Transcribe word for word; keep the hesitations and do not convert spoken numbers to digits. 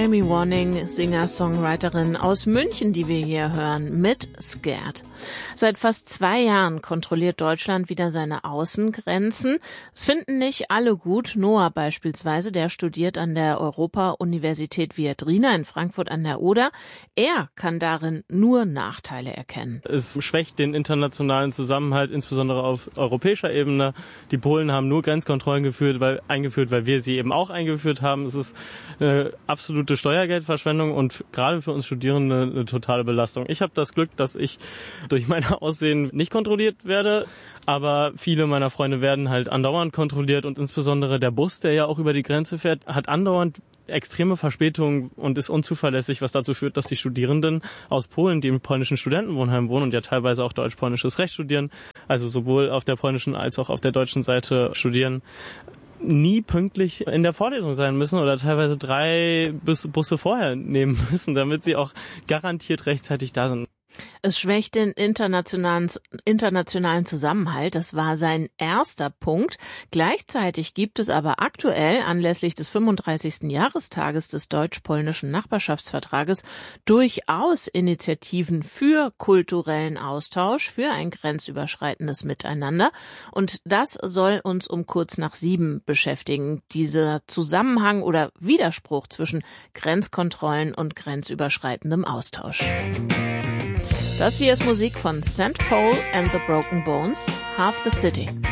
Amy Wanning, Singer-Songwriterin aus München, die wir hier hören, mit Scared. Seit fast zwei Jahren kontrolliert Deutschland wieder seine Außengrenzen. Es finden nicht alle gut. Noah beispielsweise, der studiert an der Europa-Universität Viadrina in Frankfurt an der Oder. Er kann darin nur Nachteile erkennen. Es schwächt den internationalen Zusammenhalt, insbesondere auf europäischer Ebene. Die Polen haben nur Grenzkontrollen geführt, weil, eingeführt, weil wir sie eben auch eingeführt haben. Es ist eine absolute Steuergeldverschwendung und gerade für uns Studierende eine totale Belastung. Ich habe das Glück, dass ich durch mein Aussehen nicht kontrolliert werde, aber viele meiner Freunde werden halt andauernd kontrolliert und insbesondere der Bus, der ja auch über die Grenze fährt, hat andauernd extreme Verspätungen und ist unzuverlässig, was dazu führt, dass die Studierenden aus Polen, die im polnischen Studentenwohnheim wohnen und ja teilweise auch deutsch-polnisches Recht studieren, also sowohl auf der polnischen als auch auf der deutschen Seite studieren, nie pünktlich in der Vorlesung sein müssen oder teilweise drei Busse vorher nehmen müssen, damit sie auch garantiert rechtzeitig da sind. Es schwächt den internationalen, internationalen Zusammenhalt. Das war sein erster Punkt. Gleichzeitig gibt es aber aktuell anlässlich des fünfunddreißigsten Jahrestages des deutsch-polnischen Nachbarschaftsvertrages durchaus Initiativen für kulturellen Austausch, für ein grenzüberschreitendes Miteinander. Und das soll uns um kurz nach sieben beschäftigen. Dieser Zusammenhang oder Widerspruch zwischen Grenzkontrollen und grenzüberschreitendem Austausch. Das hier ist Musik von Saint Paul and the Broken Bones, Half the City.